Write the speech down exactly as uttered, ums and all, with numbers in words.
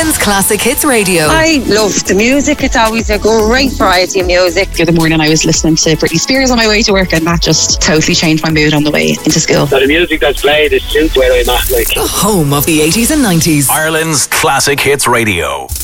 Ireland's Classic Hits Radio. I love the music. It's always a great variety of music. The other morning I was listening to Britney Spears on my way to work, and that just totally changed my mood on the way into school. So the music that's played is suits where I'm at, like. The home of the eighties and nineties. Ireland's Classic Hits Radio.